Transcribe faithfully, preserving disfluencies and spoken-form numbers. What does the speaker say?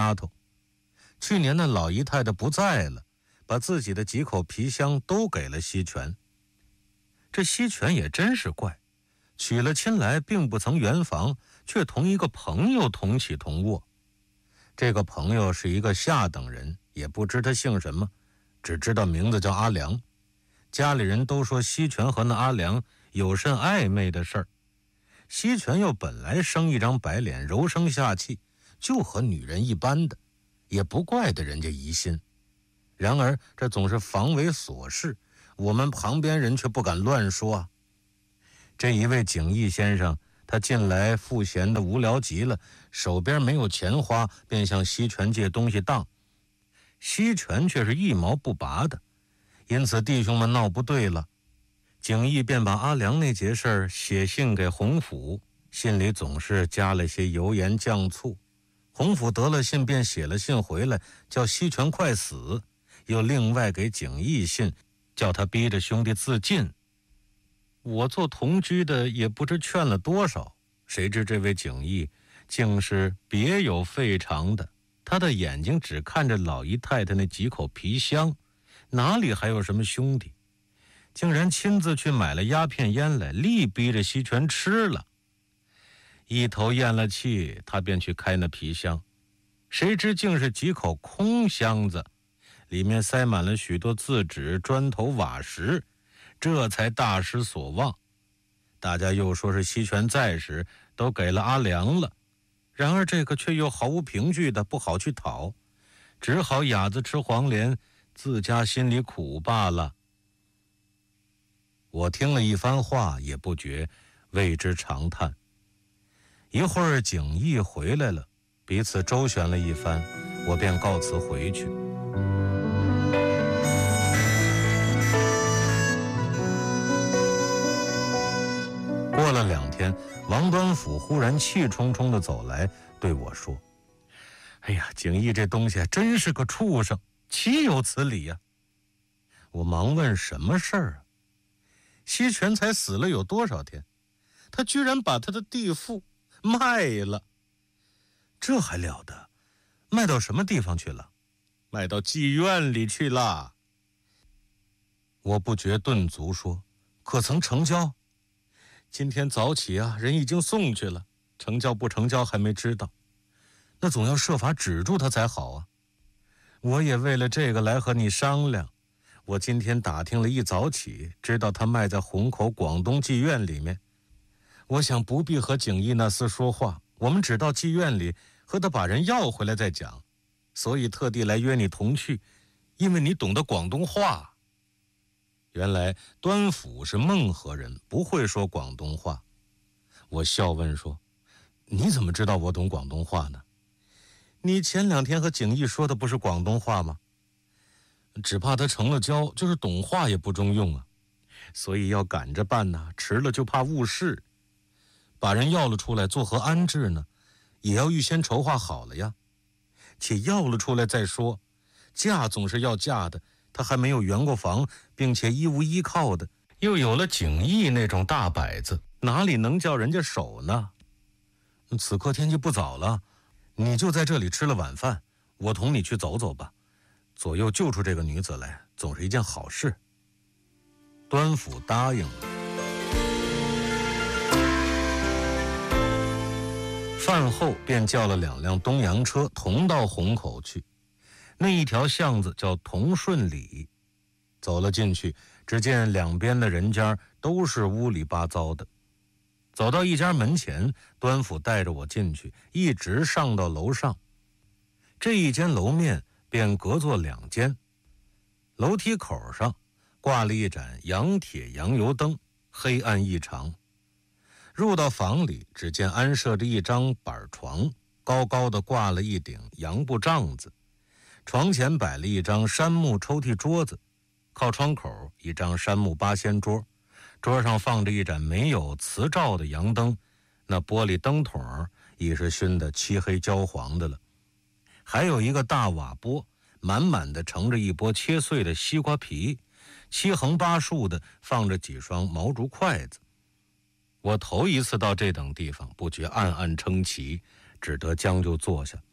丫头。去年那老姨太太不在了，把自己的几口皮箱都给了西泉。这西泉也真是怪，娶了亲来并不曾圆房，却同一个朋友同起同卧。这个朋友是一个下等人，也不知他姓什么，只知道名字叫阿良。家里人都说西泉和那阿良有甚暧昧的事儿。西泉又本来生一张白脸，柔声下气，就和女人一般的，也不怪得人家疑心。然而这总是防为琐事，我们旁边人却不敢乱说啊。这一位景义先生，他近来赋闲的无聊极了，手边没有钱花，便向西泉借东西当。西泉却是一毛不拔的，因此弟兄们闹不对了。景义便把阿良那节事写信给洪府，信里总是加了些油盐酱醋。洪府得了信，便写了信回来，叫西泉快死，又另外给景义信，叫他逼着兄弟自尽。我做同居的也不知劝了多少，谁知这位景义竟是别有费尝的，他的眼睛只看着老姨太太那几口皮箱，哪里还有什么兄弟，竟然亲自去买了鸦片烟来，力逼着西泉吃了。一头咽了气，他便去开那皮箱，谁知竟是几口空箱子，里面塞满了许多字纸、砖头、瓦石，这才大失所望。大家又说是西泉在时都给了阿良了，然而这个却又毫无凭据的不好去讨，只好哑子吃黄连，自家心里苦罢了。我听了一番话，也不觉为之长叹。一会儿景义回来了，彼此周旋了一番，我便告辞回去。过了两天，王端甫忽然气冲冲地走来，对我说：“哎呀，景义这东西真是个畜生，岂有此理呀！”我忙问什么事儿啊？西泉才死了有多少天，他居然把他的地腹卖了。这还了得？卖到什么地方去了？卖到妓院里去了。我不觉顿足说：“可曾成交？”今天早起啊，人已经送去了，成交不成交还没知道，那总要设法止住他才好啊。我也为了这个来和你商量。我今天打听了一早起，知道他卖在虹口广东妓院里面。我想不必和景义那厮说话，我们只到妓院里和他把人要回来再讲，所以特地来约你同去，因为你懂得广东话。原来端甫是孟河人，不会说广东话。我笑问说：“你怎么知道我懂广东话呢？你前两天和景义说的不是广东话吗？只怕他成了交，就是懂话也不中用啊，所以要赶着办呐，迟了就怕误事。把人要了出来，作何安置呢？也要预先筹划好了呀。且要了出来再说，嫁总是要嫁的，他还没有圆过房，并且一无依靠的，又有了景义那种大摆子，哪里能叫人家守呢？此刻天气不早了，你就在这里吃了晚饭，我同你去走走吧，左右救出这个女子来，总是一件好事。端甫答应了。饭后便叫了两辆东洋车，同到虹口去。那一条巷子叫同顺里，走了进去，只见两边的人家都是乌里八糟的。走到一家门前，端甫带着我进去，一直上到楼上。这一间楼面便隔作两间，楼梯口上挂了一盏洋铁洋油灯，黑暗异常。入到房里，只见安设着一张板床，高高的挂了一顶洋布帐子，床前摆了一张杉木抽屉桌子，靠窗口一张杉木八仙桌，桌上放着一盏没有瓷照的洋灯，那玻璃灯筒已是熏得漆黑焦黄的了。还有一个大瓦钵，满满的盛着一钵切碎的西瓜皮，七横八竖的放着几双毛竹筷子。我头一次到这等地方，不觉暗暗称奇，只得将就坐下。